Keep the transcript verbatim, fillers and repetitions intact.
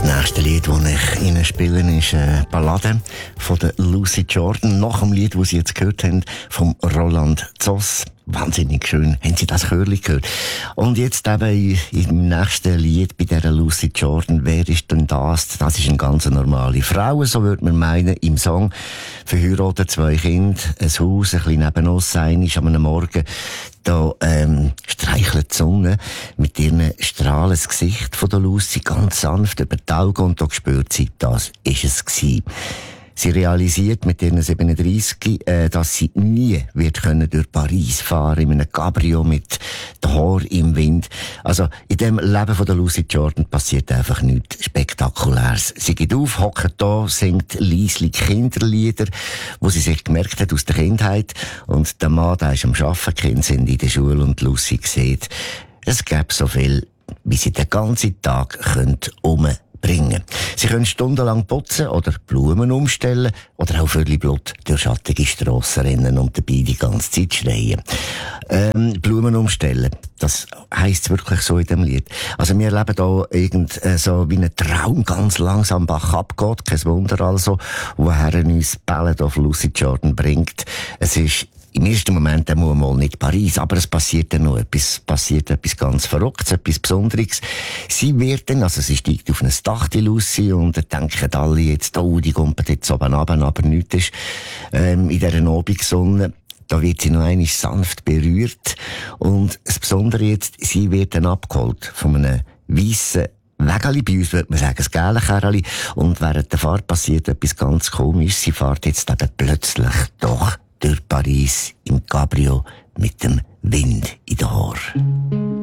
nächste Lied, das ich Ihnen spiele, ist eine Ballade von der Lucy Jordan. Nach dem Lied, das Sie jetzt gehört haben, vom Roland Zoss. Wahnsinnig schön. Haben Sie das Chörli gehört? Und jetzt eben im nächsten Lied bei dieser Lucy Jordan. Wer ist denn das? Das ist eine ganz normale Frau, so würde man meinen, im Song. Verheiratet, zwei Kinder, ein Haus, ein bisschen neben uns sein, ist am Morgen da, ähm, streichelt die Sonne mit ihren Strahlen das Gesicht von der Lucy ganz sanft über die Augen und da spürt sie, das ist es gewesen. Sie realisiert mit ihren siebenunddreissig, äh, dass sie nie wird können durch Paris fahren in einem Cabrio mit den Haaren im Wind. Also, in dem Leben von der Lucy Jordan passiert einfach nichts Spektakuläres. Sie geht auf, hockt da, singt leislich Kinderlieder, wo sie sich gemerkt hat aus der Kindheit. Und der Mann, der ist am Arbeiten, Kinder sind in der Schule und Lucy sieht, es gäbe so viel, wie sie den ganzen Tag könnte umbringen. Sie können stundenlang putzen oder Blumen umstellen oder auch völlig Blut durch schattige Strassen rennen und dabei die ganze Zeit schreien. Ähm, Blumen umstellen, das heisst wirklich so in dem Lied. Also wir erleben da irgend äh, so wie ein Traum ganz langsam Bach abgeht, kein Wunder also, woher uns Ballad of Lucy Jordan bringt. Es ist im ersten Moment einmal mal nicht Paris, aber es passiert dann noch etwas, passiert etwas ganz Verrücktes, etwas Besonderes. Sie wird dann, also sie steigt auf ein Dach, die Lucy, und dann denken alle jetzt, oh, die kommt jetzt oben runter, aber nichts ist, ähm, in dieser Abendsonne. Da wird sie noch einmal sanft berührt. Und das Besondere jetzt, sie wird dann abgeholt von einem weissen Wägeli, bei uns würde man sagen, das gelbe Kerli. Und während der Fahrt passiert etwas ganz Komisches. Sie fährt jetzt eben plötzlich doch durch Paris im Cabrio mit dem Wind in den Haaren.